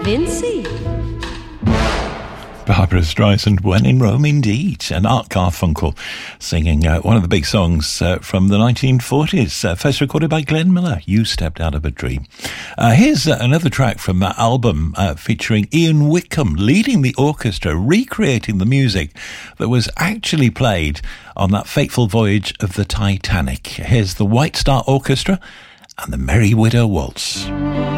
Vincy. Barbara Streisand, When in Rome Indeed, and Art Garfunkel singing one of the big songs from the 1940s, first recorded by Glenn Miller, You Stepped Out of a Dream. Here's another track from that album featuring Ian Wickham leading the orchestra, recreating the music that was actually played on that fateful voyage of the Titanic. Here's the White Star Orchestra and the Merry Widow Waltz.